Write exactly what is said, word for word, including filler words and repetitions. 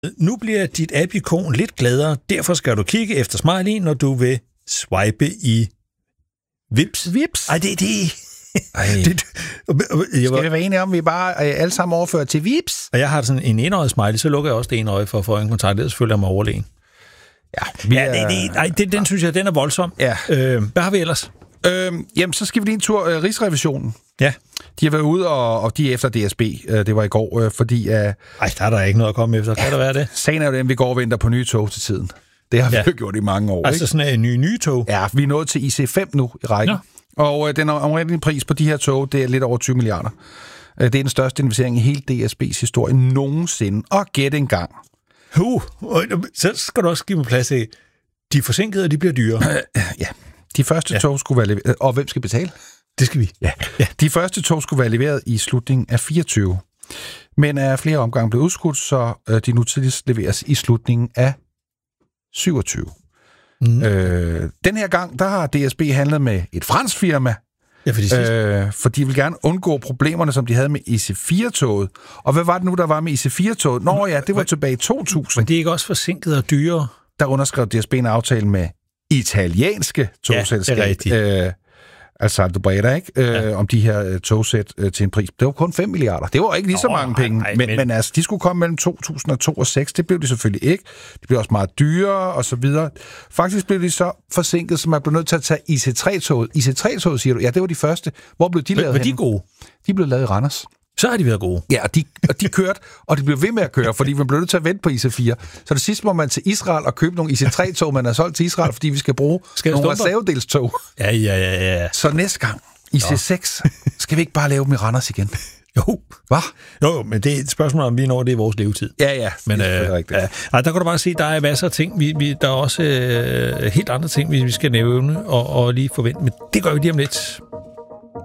Nu bliver dit app-ikon lidt gladere, derfor skal du kigge efter smiley, når du vil swipe i Vips. Vips? Ej, det er det. Ej. det jeg var... Skal vi være enige om, at vi bare øh, alle sammen overfører til Vips? Og jeg har sådan en enøjet smiley, så lukker jeg også det ene øje for at få en kontakt. Det er selvfølgelig mig overlegen. Ja, ja det, det, ej, det, den synes jeg, den er voldsom. Ja. Øh, hvad har vi ellers? Øhm, jamen, så skal vi lige en tur. Øh, Rigsrevisionen. Ja. De har været ude, og, og de er efter D S B. Øh, det var i går, øh, fordi... Øh, Ej, der er der ikke noget at komme efter. Kan ja, der være det? Sagen er jo den, vi går og venter på nye tog til tiden. Det har vi ja. jo gjort i mange år. Altså ikke? sådan en ny nye tog? Ja, vi er nået til I C fem nu i rækken. Ja. Og øh, den omrindelige pris på de her tog, det er lidt over tyve milliarder. Øh, det er den største investering i hele D S B's historie nogensinde. Og gæt en gang. Uh, så skal du også give mig plads til, de forsinkede, de bliver dyre. Øh, ja, de første ja. tog skulle være leveret. Og hvem skal betale? Det skal vi. Ja. ja. De første tog skulle være leveret i slutningen af fireogtyve. Men er flere omgange blevet udskudt, så øh, de nu tidligst leveres i slutningen af syvogtyve. Mm. Øh, den her gang, der har D S B handlet med et fransk firma, ja, for, de øh, for de vil gerne undgå problemerne, som de havde med I C fire-toget. Og hvad var det nu, der var med I C fire-toget? Nå ja, det var tilbage i to tusind. Men det er ikke også forsinket og dyre? Der underskrev D S B en aftale med italienske togselskab. Ja, det er rigtigt. Øh, altså Aldobreda, ikke? Ja. Øh, om de her øh, togsæt øh, til en pris. Det var kun fem milliarder. Det var ikke lige så oh, mange penge. Ej, men, men... men altså, de skulle komme mellem to tusind og to og seks. Det blev de selvfølgelig ikke. De blev også meget dyrere, og så videre. Faktisk blev de så forsinket, så man blev nødt til at tage I C tre-toget. I C tre-toget, siger du? Ja, det var de første. Hvor blev de lavet Var de gode? De blev lavet i Randers. Så har de været gode. Ja, og de, og de kørte, og de blev ved med at køre, fordi man blev nødt til at vente på I C fire. Så det sidste må man til Israel og købe nogle I C tre-tog, man har solgt til Israel, fordi vi skal bruge skal nogle reservedelstog. Ja, ja, ja, ja. Så næste gang, I C seks, skal vi ikke bare lave dem i Randers igen? Jo. Hvad? Jo, men det er et spørgsmål, om vi når det i vores levetid. Ja, ja. Men det er øh, rigtigt. Ja. Ej, der kan du bare se, der er masser af ting. Vi, vi, der er også øh, helt andre ting, vi, vi skal nævne og, og lige forvente. Men det gør vi lige om lidt.